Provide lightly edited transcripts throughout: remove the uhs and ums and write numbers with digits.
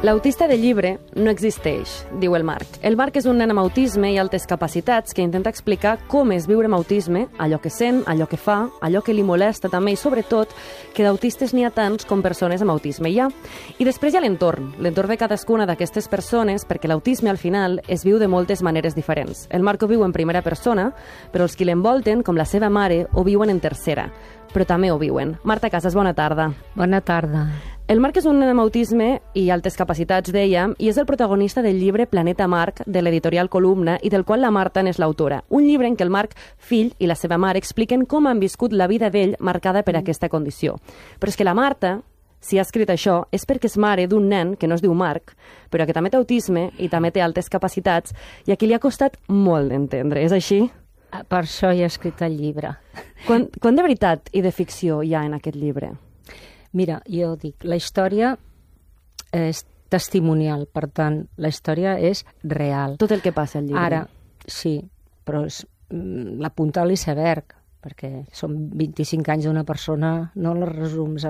L'autista del llibre no existeix, diu el Marc. El Marc és un nen amb autisme i altes capacitats que intenta explicar com és viure amb autisme, allò que sent, allò que fa, allò que li molesta també i, sobretot, que d'autistes n'hi ha tants com persones amb autisme hi ha. I després hi ha l'entorn de cadascuna d'aquestes persones, perquè l'autisme, al final, es viu de moltes maneres diferents. El Marc ho viu en primera persona, però els qui l'envolten, com la seva mare, ho viuen en tercera. Però també ho viuen. Marta Casas, bona tarda. Bona tarda. El Marc és un nen amb autisme i altes capacitats, dèiem, i és el protagonista del llibre Planeta Marc, de l'editorial Columna, i del qual la Marta n'és l'autora. Un llibre en què el Marc, fill, i la seva mare expliquen com han viscut la vida d'ell marcada per aquesta condició. Però és que la Marta, si ha escrit això, és perquè és mare d'un nen que no es diu Marc, però que també té autisme i també té altes capacitats, i a qui li ha costat molt d'entendre. És així? Per això he escrit el llibre. Quant de veritat i de ficció hi ha en aquest llibre? Mira, jo dic, la història és testimonial, per tant, la història és real. Tot el que passa al llibre. Ara, sí, però és la punta de l'iceberg, perquè són 25 anys d'una persona, no la resums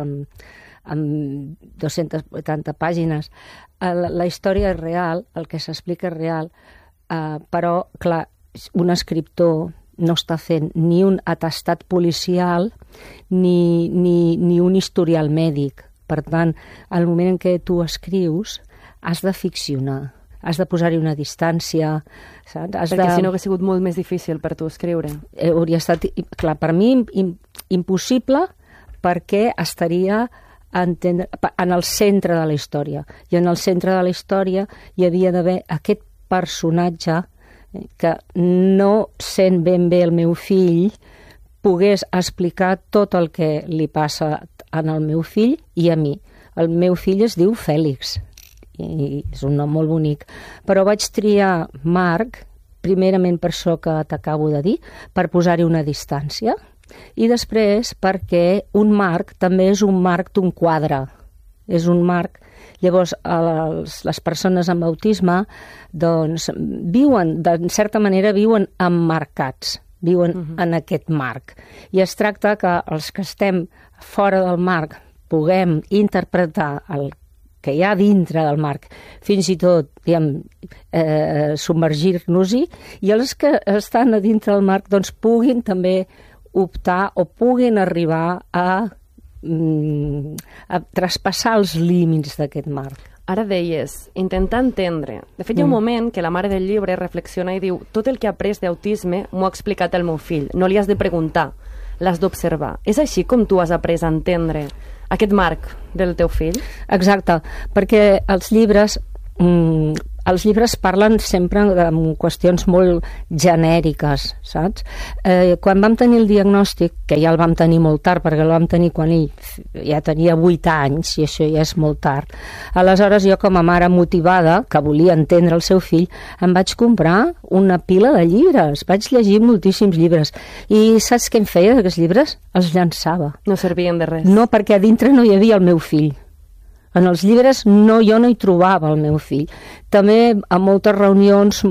amb 280 pàgines. La història és real, el que s'explica és real, però, clar, un escriptor no està fent ni un atestat policial ni un historial mèdic. Per tant, al moment en què tu escrius, has de ficcionar, has de posar-hi una distància, saps? Perquè si no hauria sigut molt més difícil per tu escriure. Hauria estat, clar, per mi impossible, perquè estaria en el centre de la història. I en el centre de la història hi havia d'haver aquest personatge que no sent ben bé el meu fill pogués explicar tot el que li passa en el meu fill i a mi. El meu fill es diu Fèlix i és un nom molt bonic, però vaig triar Marc primerament per això que t'acabo de dir, per posar-hi una distància, i després perquè un Marc també és un marc d'un quadre, és un marc. Llavors, les persones amb autisme doncs, viuen, de certa manera, viuen emmarcats, viuen en aquest marc. I es tracta que els que estem fora del marc puguem interpretar el que hi ha dintre del marc, fins i tot, diguem, submergir-nos-hi, i els que estan a dintre del marc doncs, puguin també optar o puguin arribar a traspassar els límits d'aquest marc. Ara deies, intentar entendre. De fet, hi ha un moment que la mare del llibre reflexiona i diu: tot el que ha après d'autisme m'ho ha explicat el meu fill. No li has de preguntar, l'has d'observar. És així com tu has après a entendre aquest marc del teu fill? Exacte, perquè els llibres parlen sempre de qüestions molt genèriques, saps? Quan vam tenir el diagnòstic, que ja el vam tenir molt tard, perquè el vam tenir quan ell ja tenia 8 anys, i això ja és molt tard, aleshores jo com a mare motivada, que volia entendre el seu fill, em vaig comprar una pila de llibres, vaig llegir moltíssims llibres, i saps què em feia d'aquests llibres? Els llançava. No servien de res. No, perquè a dintre no hi havia el meu fill. En els llibres jo no hi trobava el meu fill. També a moltes reunions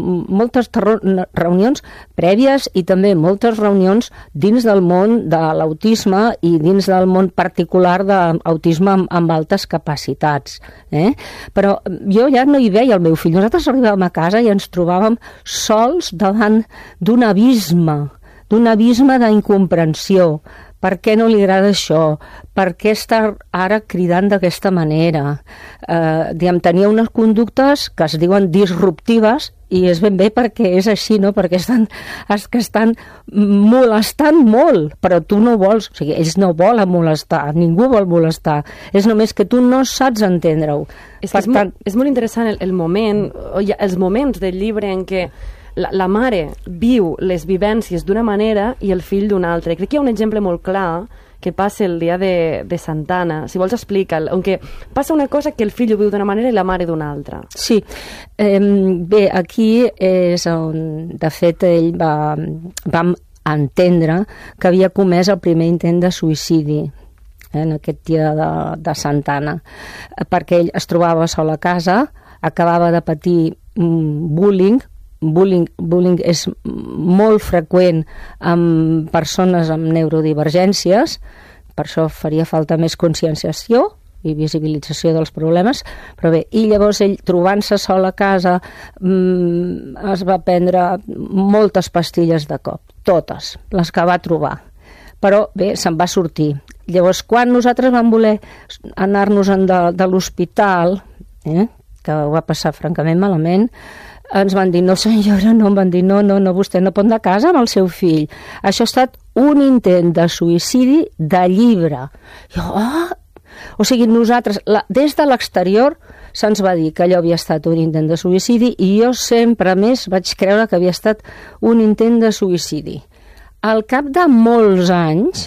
prèvies i també moltes reunions dins del món de l'autisme i dins del món particular d'autisme amb altes capacitats. Però jo ja no hi veia el meu fill. Nosaltres arribàvem a casa i ens trobàvem sols davant d'un abisme d'incomprensió. Per què no li agrada això? Per què està ara cridant d'aquesta manera? Tenia unes conductes que es diuen disruptives i és ben bé perquè és així, no? Perquè estan molestant molt, però tu no vols, o sigui, ells no volen molestar, ningú vol molestar, és només que tu no saps entendre-ho. És molt interessant els moments del llibre en què la mare viu les vivències d'una manera i el fill d'una altra. Crec que hi ha un exemple molt clar que passa el dia de Santana. Si vols explica'l, on que passa una cosa que el fill ho viu d'una manera i la mare d'una altra. Sí. Bé, aquí és on, de fet, ell vam entendre que havia comès el primer intent de suïcidi en aquest dia de Santana, perquè ell es trobava sol a casa, acabava de patir bullying. Bullying és molt freqüent amb persones amb neurodivergències, per això faria falta més conscienciació, i visibilització dels problemes, però bé, i llavors ell, trobant-se sol a casa, es va prendre moltes pastilles de cop, totes, les que va trobar. Però bé, se'n va sortir. Llavors, quan nosaltres vam voler anar-nos-en de l'hospital, que ho va passar francament malament, ens van dir, no senyora, no, em van dir, no, vostè no pot anar a casa amb el seu fill. Això ha estat un intent de suïcidi de llibre. O sigui, nosaltres, des de l'exterior, se'ns va dir que allò havia estat un intent de suïcidi i jo sempre més vaig creure que havia estat un intent de suïcidi. Al cap de molts anys,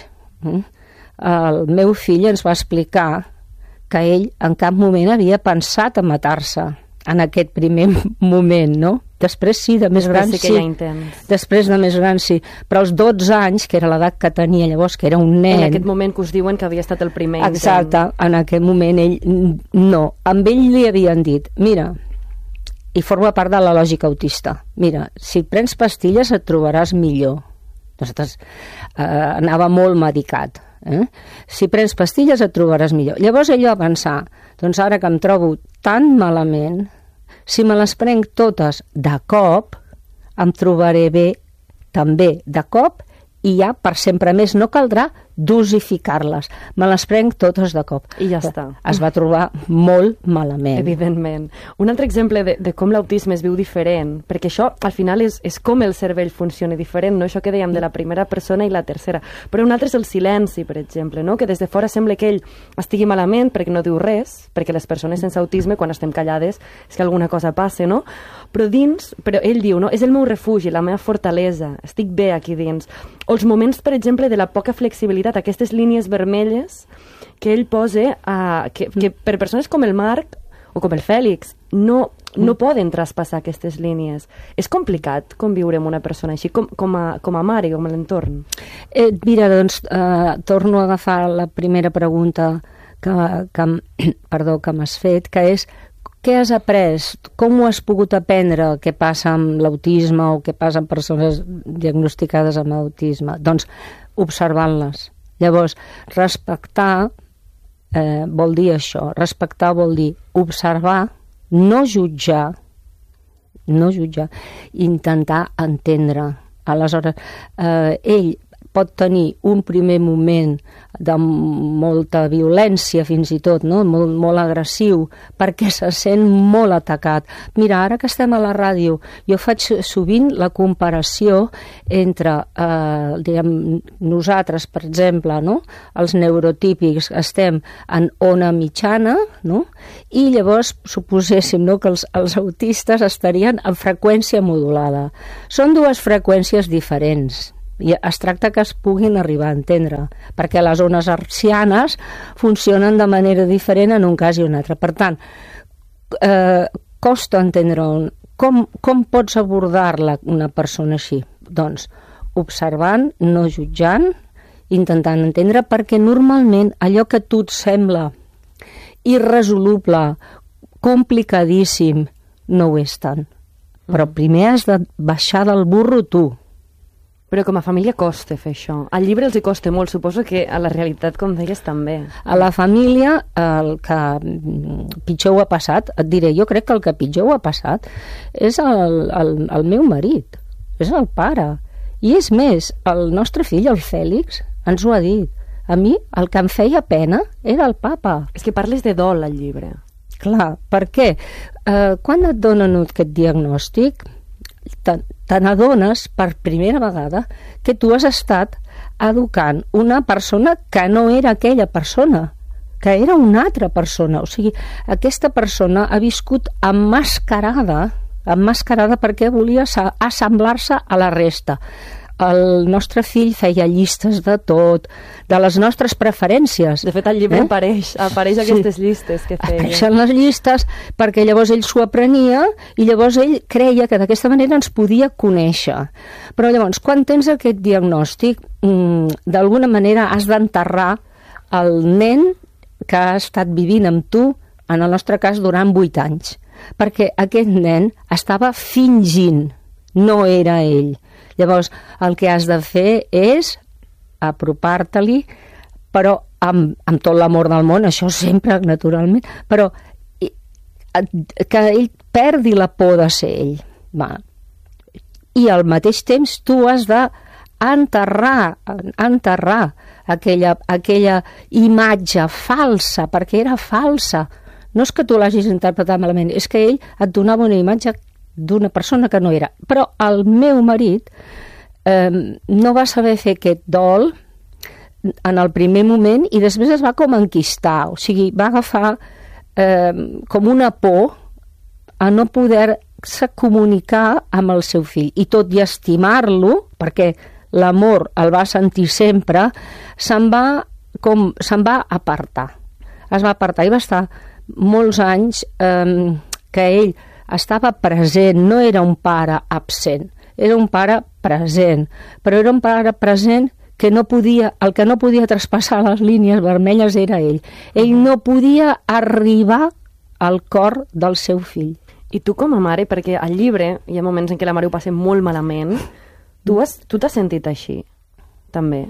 el meu fill ens va explicar que ell en cap moment havia pensat a matar-se en aquest primer moment, no? Després sí, de més gran sí. Després de més gran sí. Però als 12 anys, que era l'edat que tenia llavors, que era un nen... En aquest moment que us diuen que havia estat el primer intent. Exacte, en aquest moment ell no. Amb ell li havien dit, mira, i forma part de la lògica autista, mira, si prens pastilles et trobaràs millor. Nosaltres anava molt medicat. Si prens pastilles et trobaràs millor. Llavors ell va pensar, doncs ara que em trobo tan malament, si me les prenc totes de cop, em trobaré bé també de cop i ja per sempre més no caldrà dosificar-les. Me les prenc totes de cop. I ja està. Es va trobar molt malament. Evidentment. Un altre exemple de com l'autisme es viu diferent, perquè això al final és com el cervell funciona diferent, no? Això que dèiem de la primera persona i la tercera. Però un altre és el silenci, per exemple, no? Que des de fora sembla que ell estigui malament perquè no diu res, perquè les persones sense autisme, quan estem callades, és que alguna cosa passa, no? Però ell diu, no? És el meu refugi, la meva fortalesa, estic bé aquí dins. O els moments, per exemple, de la poca flexibilitat, aquestes línies vermelles que ell posa, que per persones com el Marc o com el Fèlix no poden traspassar aquestes línies. És complicat conviure amb una persona així, com a mare, com a l'entorn? Mira, doncs, torno a agafar la primera pregunta que m'has fet, que és què has après? Com ho has pogut aprendre? Què passa amb l'autisme o què passa amb persones diagnosticades amb autisme? Doncs observant-les. Llavors, respectar vol dir això. Respectar vol dir observar, no jutjar, intentar entendre. Aleshores, ell pot tenir un primer moment de molta violència, fins i tot, no? Molt agressiu, perquè se sent molt atacat. Mira, ara que estem a la ràdio, jo faig sovint la comparació entre, nosaltres, per exemple, no? Els neurotípics estem en ona mitjana, no? I llavors suposéssim, no, que els autistes estarien en freqüència modulada. Són dues freqüències diferents. I es tracta que es puguin arribar a entendre, perquè les ones hertzianes funcionen de manera diferent en un cas i un altre. Per tant, costa entendre com pots abordar-la una persona així. Doncs observant, no jutjant, intentant entendre, perquè normalment allò que a tu et sembla irresoluble, complicadíssim, no ho és tant. Però primer has de baixar del burro tu. Però com a família costa fer això. Al llibre els hi costa molt, suposo que a la realitat, com deies, també. A la família, el que pitjor ho ha passat, et diré, jo crec que el que pitjor ho ha passat és el meu marit, és el pare. I és més, el nostre fill, el Fèlix, ens ho ha dit. A mi el que em feia pena era el papa. És que parles de dol al llibre. Clar, per què? Quan et donen aquest diagnòstic, te n'adones per primera vegada que tu has estat educant una persona que no era aquella persona, que era una altra persona. O sigui, aquesta persona ha viscut emmascarada perquè volia assemblar-se a la resta. El nostre fill feia llistes de tot, de les nostres preferències. De fet, al llibre apareix aquestes llistes que feia. Apareixen les llistes perquè llavors ell s'ho aprenia i llavors ell creia que d'aquesta manera ens podia conèixer. Però llavors, quan tens aquest diagnòstic, d'alguna manera has d'enterrar el nen que ha estat vivint amb tu, en el nostre cas, durant 8 anys. Perquè aquest nen estava fingint, no era ell. Llavors, el que has de fer és apropar-te-li, però amb tot l'amor del món, això sempre, naturalment, però que ell perdi la por de ser ell. Va. I al mateix temps tu has d'enterrar aquella imatge falsa, perquè era falsa. No és que tu l'hagis interpretat malament, és que ell et donava una imatge d'una persona que no era. Però el meu marit no va saber fer aquest dol en el primer moment i després es va com enquistar, o sigui, va agafar com una por a no poder-se comunicar amb el seu fill, i tot i estimar-lo, perquè l'amor el va sentir sempre, se'n va apartar. Es va apartar i va estar molts anys que ell estava present, no era un pare absent, era un pare present, però era un pare present que el que no podia traspassar les línies vermelles era ell. Ell no podia arribar al cor del seu fill. I tu com a mare, perquè al llibre hi ha moments en què la mare ho passa molt malament, tu t'has sentit així, també?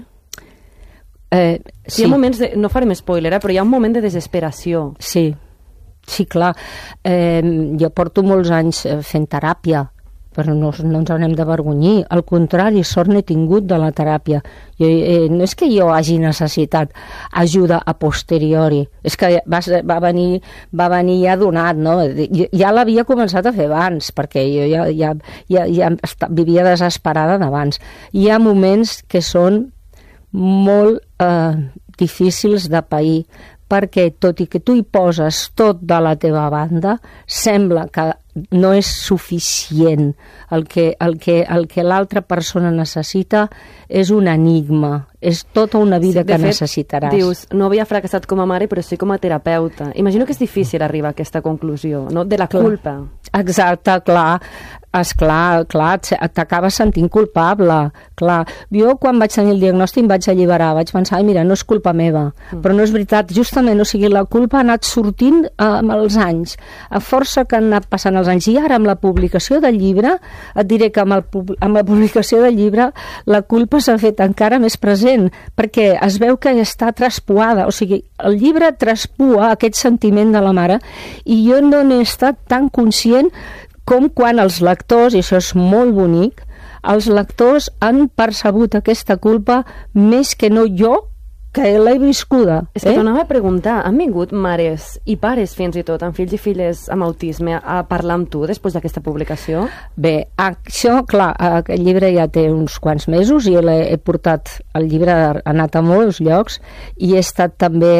Sí. Hi ha moments no farem spoiler, però hi ha un moment de desesperació. Sí, clar. Jo porto molts anys fent teràpia, però no ens en hem d'avergonyir. Al contrari, sort n'he tingut de la teràpia. No és que jo hagi necessitat ajuda a posteriori, és que va venir ja donat, no? Ja l'havia començat a fer abans, perquè jo ja vivia desesperada d'abans. Hi ha moments que són molt difícils de pair, perquè tot i que tu hi poses tot de la teva banda, sembla que no és suficient. El que l'altra persona necessita és un enigma, és tota una vida que necessitaràs. Dius, no havia fracassat com a mare, però sí com a terapeuta. Imagino que és difícil arribar a aquesta conclusió, no? De la culpa. Exacte, clar. Esclar, t'acabes sentint culpable, clar. Jo quan vaig tenir el diagnòstic em vaig alliberar, vaig pensar, mira, no és culpa meva, però no és veritat, justament, o sigui, la culpa ha anat sortint amb els anys, a força que han anat passant els anys, i ara amb la publicació del llibre, et diré que amb la publicació del llibre la culpa s'ha fet encara més present, perquè es veu que està traspuada, o sigui, el llibre traspua aquest sentiment de la mare, i jo no n'he estat tan conscient com quan els lectors, i això és molt bonic, els lectors han percebut aquesta culpa més que no jo, que l'he viscuda. És que t'anava a preguntar, han vingut mares i pares fins i tot, amb fills i filles amb autisme, a parlar amb tu després d'aquesta publicació? Bé, això, clar, aquest llibre ja té uns quants mesos i he portat el llibre, ha anat a molts llocs i he estat també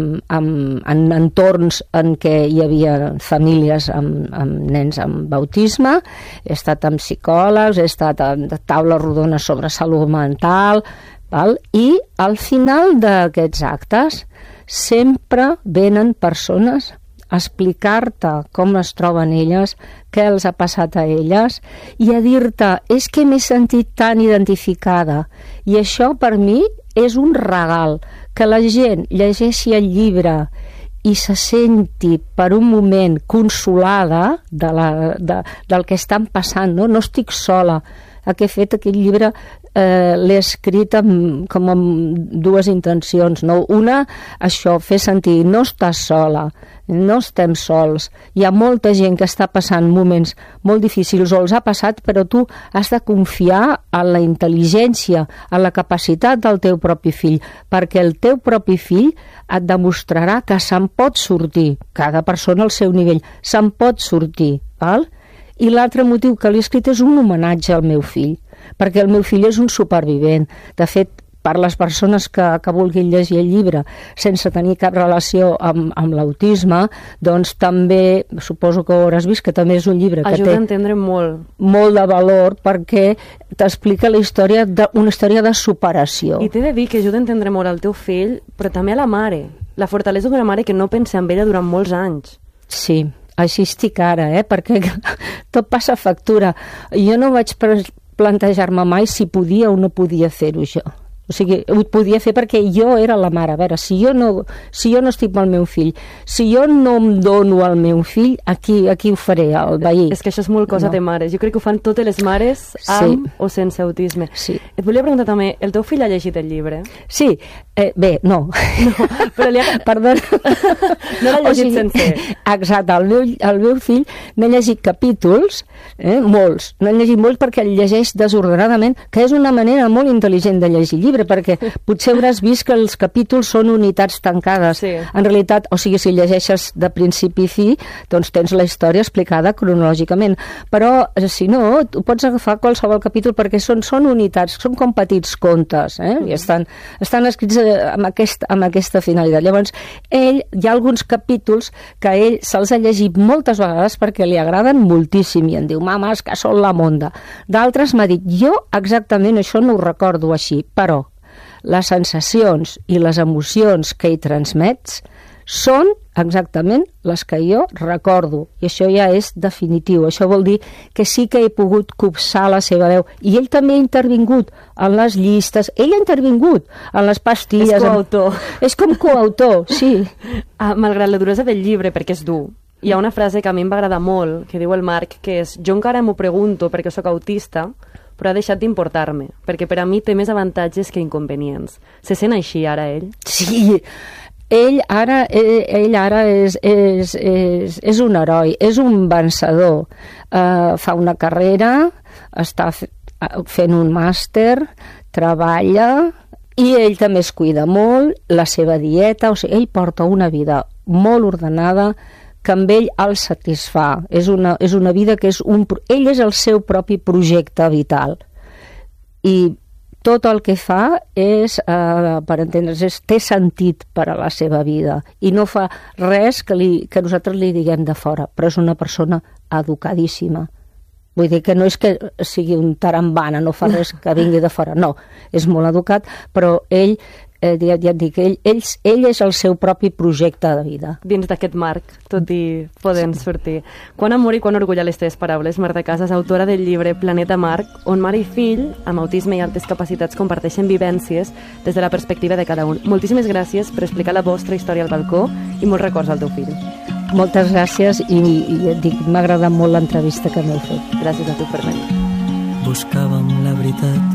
en entorns en què hi havia famílies amb nens amb autisme, he estat amb psicòlegs, he estat en taules rodones sobre salut mental, i al final d'aquests actes sempre venen persones a explicar-te com es troben elles, què els ha passat a elles i a dir-te, és que m'he sentit tan identificada, i això per mi és un regal, que la gent llegeixi el llibre i se senti per un moment consolada del que estan passant, no estic sola. Que he fet aquest llibre l'he escrit com amb dues intencions, no? Una, això, fer sentir, no estàs sola, no estem sols, hi ha molta gent que està passant moments molt difícils o els ha passat, però tu has de confiar en la intel·ligència, en la capacitat del teu propi fill, perquè el teu propi fill et demostrarà que se'n pot sortir, cada persona al seu nivell, se'n pot sortir, val? I l'altre motiu que l'he escrit és un homenatge al meu fill, perquè el meu fill és un supervivent. De fet, per les persones que vulguin llegir el llibre sense tenir cap relació amb l'autisme, doncs també, suposo que ho hauràs vist, que també és un llibre que ajuda a entendre molt de valor, perquè t'explica una història de superació. I t'he de dir que ajuda a entendre molt al teu fill, però també a la mare, la fortalesa d'una mare que no pensa en ella durant molts anys. Sí, així estic ara, perquè tot passa factura. Jo no vaig plantejar-me mai si podia o no podia fer-ho jo. O sigui, ho podia fer perquè jo era la mare. A veure, si jo no estic amb el meu fill, si jo no em dono al meu fill, aquí ho faré, el veí. És que això és molt cosa de mares. Jo crec que ho fan totes les mares amb o sense autisme. Sí. Et volia preguntar també, el teu fill ha llegit el llibre? Sí, bé, no. Però Perdona. No l'ha llegit sencer. Exacte, el meu fill n'ha llegit capítols, molts. N'ha llegit molts perquè el llegeix desordenadament, que és una manera molt intel·ligent de llegir llibre, perquè potser hauràs vist que els capítols són unitats tancades. Sí. En realitat, o sigui, si llegeixes de principi a fi, doncs tens la història explicada cronològicament. Però, si no, tu pots agafar qualsevol capítol perquè són unitats, són com petits contes, i estan escrits amb aquesta finalitat. Llavors, hi ha alguns capítols que ell se'ls ha llegit moltes vegades perquè li agraden moltíssim i em diu, mama, és que són la monda. D'altres m'ha dit, jo exactament això no ho recordo així, però les sensacions i les emocions que hi transmets són exactament les que jo recordo, i això ja és definitiu. Això vol dir que sí que he pogut copsar la seva veu, i ell també ha intervingut en les llistes, ell ha intervingut en les pastilles. És coautor. És com coautor, sí. Malgrat la duresa del llibre, perquè és dur, hi ha una frase que a mi em va agradar molt, que diu el Marc, que és, jo encara m'ho pregunto perquè sóc autista, però ha deixat d'importar-me, perquè per a mi té més avantatges que inconvenients. Se sent així ara, ell? Sí, ell ara és un heroi, és un vencedor. Fa una carrera, està fent un màster, treballa, i ell també es cuida molt, la seva dieta, o sigui, ell porta una vida molt ordenada, que amb ell el satisfà. És una vida que ell és el seu propi projecte vital. I tot el que fa és, per entendre's, té sentit per a la seva vida. I no fa res que nosaltres li diguem de fora, però és una persona educadíssima. Vull dir que no és que sigui un tarambana, no fa res que vingui de fora. No, és molt educat, però ell ja et dic, ell és el seu propi projecte de vida. Dins d'aquest marc, tot i poden sortir. Quan amor i quan orgull a les teves paraules, Marta Casas, autora del llibre Planeta Marc, on mare i fill, amb autisme i altres capacitats, comparteixen vivències des de la perspectiva de cada un. Moltíssimes gràcies per explicar la vostra història al balcó i molts records al teu fill. Moltes gràcies i et dic, m'ha agradat molt l'entrevista que m'heu fet. Gràcies a tu per venir. Buscàvem la veritat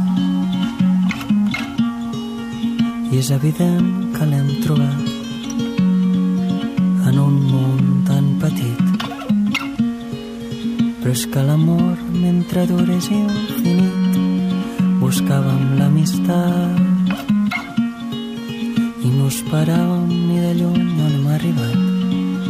i és evident que l'hem trobat en un món tan petit, però és que l'amor mentre dura és infinit. Buscàvem l'amistat i no esperàvem ni de lluny on hem arribat.